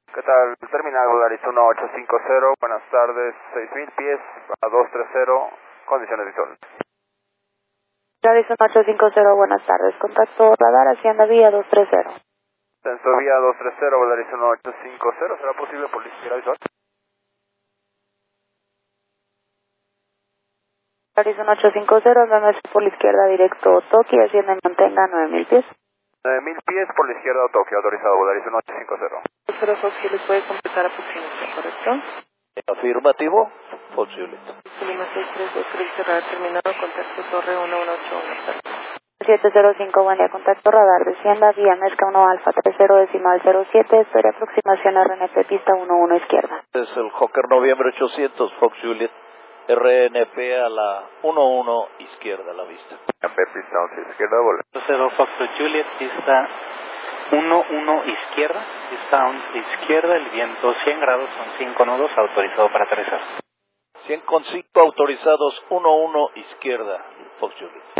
¿Qué tal? Terminal Volaris 1850, buenas tardes, 6000 pies a 230, condiciones visuales. Volaris 1850, buenas tardes, contacto radar, Hacienda Vía 230. Censo Vía 230, Volaris 1850, ¿será posible por la izquierda visual? Volaris 1850, MMS por la izquierda, directo Tokio, Hacienda y mantenga 9000 pies. 9000 pies por la izquierda, Tokio, autorizado, Volaris 1850. Pero Fox Juliet puede completar aproximadamente, ¿correcto? Afirmativo, Fox Juliet. Lima 632, crédito radar terminado, contacto torre 1181. 705, buen día, contacto radar, descienda vía Mezca 1 Alfa 30 decimal 07, espere aproximación RNP pista 11 izquierda. Es el Hawker Noviembre 800, Fox Juliet, RNP a la 11 izquierda a la vista. Pista 11 izquierda, Volaris. 0 Foxtrot Juliet, pista 11 izquierda, pista 11 izquierda, el viento 100 grados, son 5 nudos, autorizado para aterrizar. 100,5 autorizados, 11 izquierda, Fox Juliet.